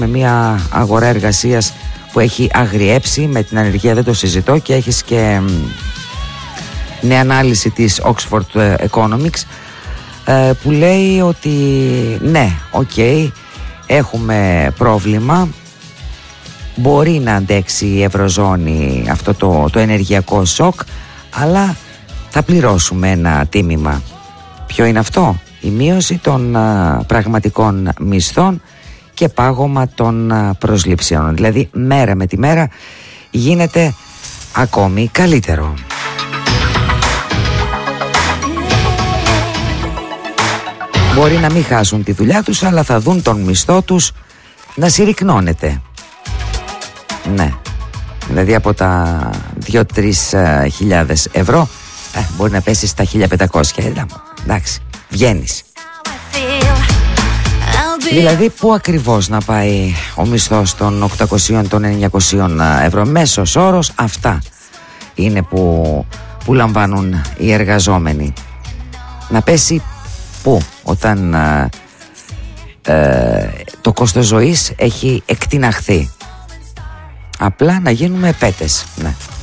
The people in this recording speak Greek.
με μια αγορά εργασίας που έχει αγριέψει, με την ανεργία δεν το συζητώ, και έχεις και νέα ανάλυση της Oxford Economics που λέει ότι ναι, έχουμε πρόβλημα, μπορεί να αντέξει η Ευρωζώνη αυτό το ενεργειακό σοκ, αλλά θα πληρώσουμε ένα τίμημα. Ποιο είναι αυτό? Η μείωση των πραγματικών μισθών και πάγωμα των προσλήψεων. Δηλαδή μέρα με τη μέρα γίνεται ακόμη καλύτερο. Μπορεί να μην χάσουν τη δουλειά τους, αλλά θα δουν τον μισθό τους να συρρικνώνεται. Ναι, δηλαδή από τα 2-3 χιλιάδες ευρώ μπορεί να πέσει στα 1.500. Εντάξει, βγαίνεις. Δηλαδή πού ακριβώς να πάει ο μισθός των 800, των 900 ευρώ? Μέσος όρος αυτά είναι που λαμβάνουν οι εργαζόμενοι. Να πέσει πού? Όταν το κόστος ζωής έχει εκτιναχθεί. Απλά να γίνουμε πέτες. Ναι.